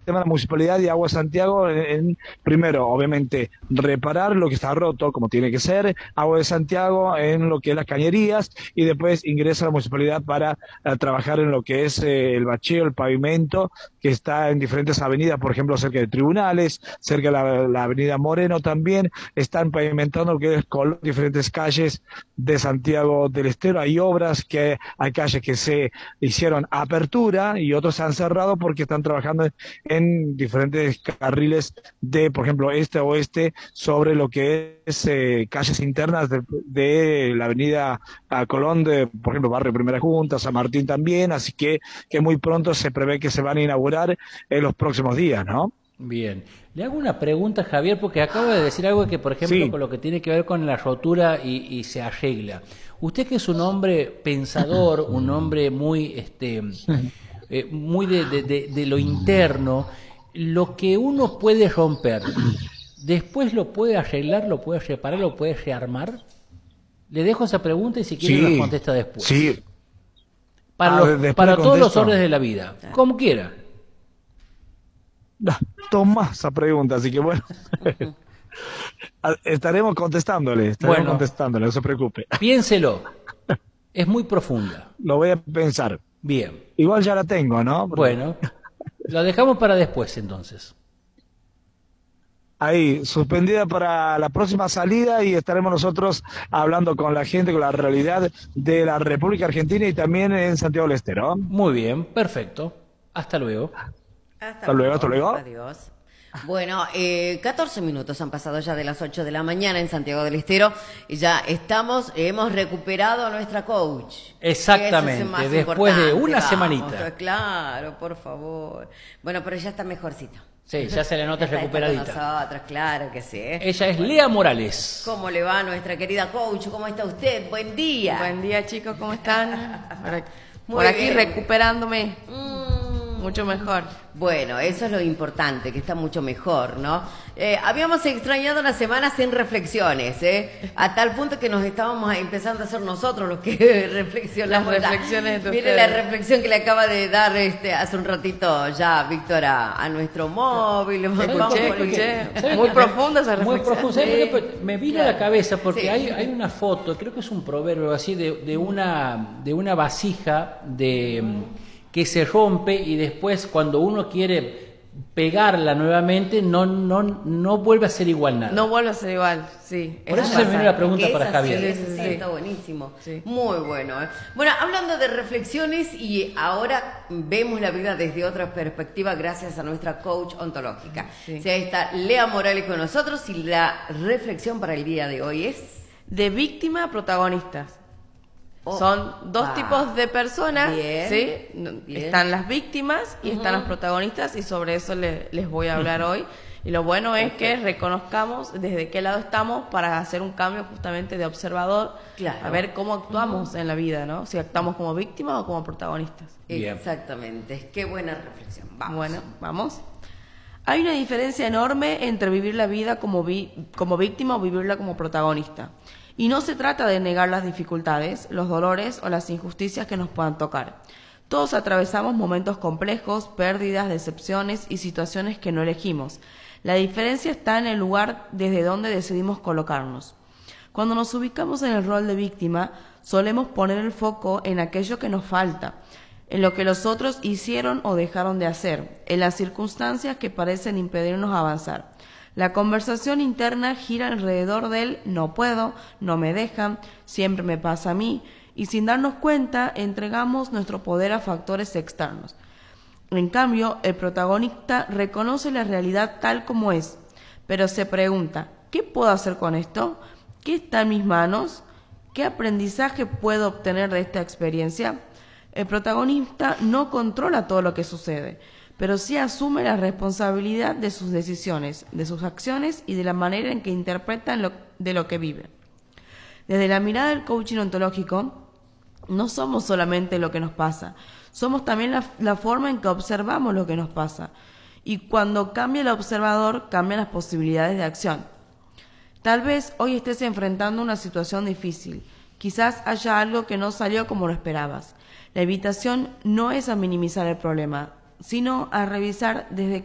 tema de la Municipalidad y Agua de Santiago primero, obviamente, reparar lo que está roto, como tiene que ser, Agua de Santiago en lo que es las cañerías, y después ingresa a la Municipalidad para trabajar en lo que es el bacheo, el pavimento, que está en diferentes avenidas, por ejemplo, cerca de tribunales, cerca de la avenida Moreno también, están pavimentando lo que es con diferentes calles de Santiago del Estero. Hay obras, que hay calles que se hicieron apertura y otros se han cerrado porque están trabajando en diferentes carriles de, por ejemplo, este a oeste, sobre lo que es calles internas de la avenida Colón, de, por ejemplo, Barrio Primera Junta, San Martín también, así que muy pronto se prevé que se van a inaugurar en los próximos días, ¿no? Bien. Le hago una pregunta, Javier, porque acabo de decir algo que, por ejemplo, Sí. con lo que tiene que ver con la rotura y se arregla. Usted, que es un hombre pensador, un hombre muy, muy de lo interno, lo que uno puede romper, después lo puede arreglar, lo puede reparar, lo puede rearmar. Le dejo esa pregunta y si quiere nos Sí, contesta después. sí. Después Para le todos los contesto. órdenes de la vida, como quiera. Toma esa pregunta, así que bueno, estaremos Bueno, contestándole, no se preocupe. piénselo. Es muy profunda. Lo voy a pensar. Bien. Igual ya la tengo, ¿no? Bueno, lo dejamos para después entonces. Ahí, suspendida para la próxima salida, y estaremos nosotros hablando con la gente, con la realidad de la República Argentina y también en Santiago del Estero. Muy bien, perfecto. Hasta luego. Hasta luego, hasta luego. Adiós. Bueno, 14 minutos han pasado ya de las 8 de la mañana en Santiago del Estero y ya hemos recuperado a nuestra coach. Exactamente, Eso es más después de importante, una vamos, semanita. Claro, por favor. Bueno, pero ya está mejorcito. Sí, ya se le nota Está recuperadita. con nosotros, claro que sí. Ella es Lea Morales. ¿Cómo le va nuestra querida coach? ¿Cómo está usted? Buen día. Buen día, chicos, ¿cómo están? Muy Por aquí bien. recuperándome. Mucho mejor. Bueno, eso es lo importante, que está mucho mejor, ¿no? Habíamos extrañado unas semanas sin reflexiones, A tal punto que nos estábamos empezando a hacer nosotros los que reflexionamos. Las reflexiones de Mire ustedes. la reflexión que le acaba de dar hace un ratito ya Víctor a nuestro móvil. Escuché. ¿Sabe Muy qué? profunda esa Muy reflexión. profunda. ¿Sabe por qué? Pues me vino a la cabeza porque Sí. hay una foto, creo que es un proverbio así, de una vasija que se rompe y después cuando uno quiere pegarla nuevamente no vuelve a ser igual nada. No vuelve a ser igual, sí. Por eso pasa. se me vino la pregunta Que para es así, Javier. es así, Sí. está buenísimo. Sí. Muy bueno. Bueno, hablando de reflexiones, y ahora vemos la vida desde otra perspectiva gracias a nuestra coach ontológica. Sí. O sea, está Lea Morales con nosotros, y la reflexión para el día de hoy es... De víctima a protagonistas. Oh, Son dos tipos de personas, Bien, ¿sí? bien. Están las víctimas y están los protagonistas, y sobre eso les voy a hablar hoy. Y lo bueno es que reconozcamos desde qué lado estamos para hacer un cambio justamente de observador, Claro. a ver cómo actuamos en la vida, ¿no? Si actuamos como víctimas o como protagonistas. Bien. Exactamente. Qué buena reflexión. Vamos. Bueno, vamos. Hay una diferencia enorme entre vivir la vida como víctima o vivirla como protagonista. Y no se trata de negar las dificultades, los dolores o las injusticias que nos puedan tocar. Todos atravesamos momentos complejos, pérdidas, decepciones y situaciones que no elegimos. La diferencia está en el lugar desde donde decidimos colocarnos. Cuando nos ubicamos en el rol de víctima, solemos poner el foco en aquello que nos falta, en lo que los otros hicieron o dejaron de hacer, en las circunstancias que parecen impedirnos avanzar. La conversación interna gira alrededor del no puedo, no me dejan, siempre me pasa a mí, y sin darnos cuenta entregamos nuestro poder a factores externos. En cambio, el protagonista reconoce la realidad tal como es, pero se pregunta, ¿qué puedo hacer con esto? ¿Qué está en mis manos? ¿Qué aprendizaje puedo obtener de esta experiencia? El protagonista no controla todo lo que sucede, pero sí asume la responsabilidad de sus decisiones, de sus acciones y de la manera en que interpreta de lo que vive. Desde la mirada del coaching ontológico, no somos solamente lo que nos pasa, somos también la forma en que observamos lo que nos pasa. Y cuando cambia el observador, cambian las posibilidades de acción. Tal vez hoy estés enfrentando una situación difícil, quizás haya algo que no salió como lo esperabas. La invitación no es a minimizar el problema, sino a revisar desde